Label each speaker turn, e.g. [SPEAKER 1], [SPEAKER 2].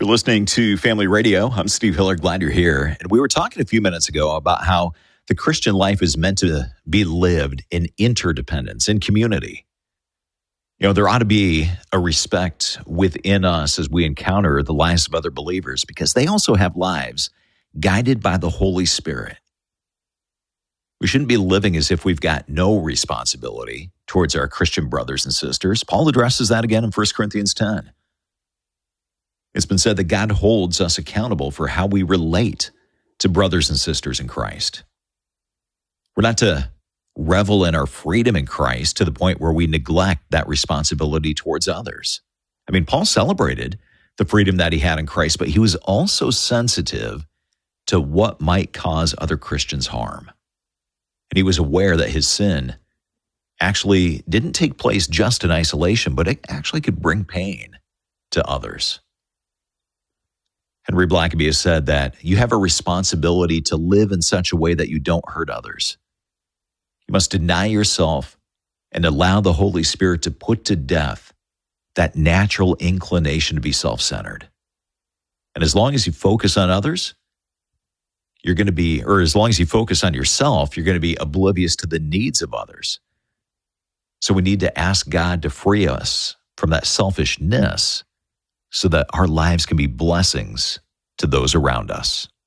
[SPEAKER 1] listening to Family Radio. I'm Steve Hiller. Glad you're here. And we were talking a few minutes ago about how the Christian life is meant to be lived in interdependence, in community. You know, there ought to be a respect within us as we encounter the lives of other believers because they also have lives guided by the Holy Spirit. We shouldn't be living as if we've got no responsibility towards our Christian brothers and sisters. Paul addresses that again in 1 Corinthians 10. It's been said that God holds us accountable for how we relate to brothers and sisters in Christ. We're not to revel in our freedom in Christ to the point where we neglect that responsibility towards others. I mean, Paul celebrated the freedom that he had in Christ, but he was also sensitive to what might cause other Christians harm. And he was aware that his sin actually didn't take place just in isolation, but it actually could bring pain to others. Henry Blackaby has said that you have a responsibility to live in such a way that you don't hurt others. You must deny yourself and allow the Holy Spirit to put to death that natural inclination to be self-centered. And as long as you focus on others, you're going to be, or as long as you focus on yourself, you're going to be oblivious to the needs of others. So we need to ask God to free us from that selfishness so that our lives can be blessings to those around us.